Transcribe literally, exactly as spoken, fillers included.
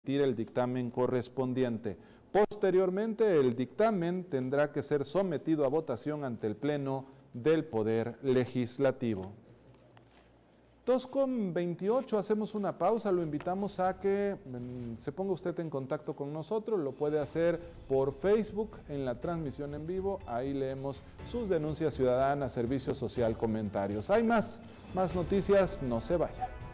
el dictamen correspondiente. Posteriormente, el dictamen tendrá que ser sometido a votación ante el Pleno del Poder Legislativo. dos con veintiocho, hacemos una pausa, lo invitamos a que mm, se ponga usted en contacto con nosotros, lo puede hacer por Facebook en la transmisión en vivo, ahí leemos sus denuncias ciudadanas, servicio social, comentarios. Hay más, más noticias, no se vayan.